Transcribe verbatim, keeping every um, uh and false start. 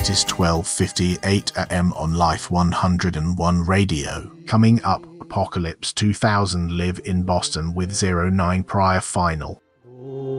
It is twelve fifty-eight a m on Life one hundred one Radio. Coming up, Apocalypse two thousand live in Boston with zero nine prior final.